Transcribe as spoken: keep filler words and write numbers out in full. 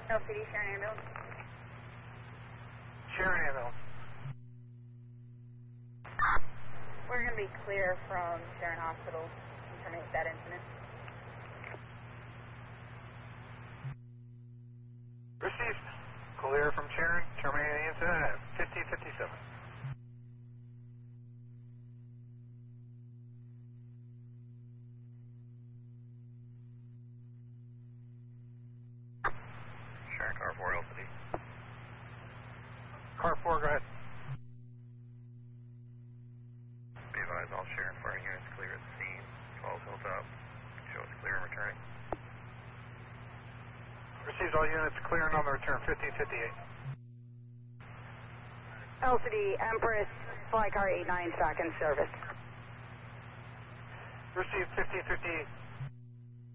L C D, Sharon ambulance. Sharon ambulance. We're going to be clear from Sharon Hospital to terminate that incident. Received. Clear from Sharon. Terminating the incident at fifty fifty-seven. Sharon, car four, L C D. Car four, go ahead. Be advised, all Sharon fire units clear at the scene. Falls Hilltop. Show us clear and returning. Received, all units clear and on the return, fifty fifty-eight. L C D, Empress, fly car eight nine, back in service. Received, fifty fifty-eight.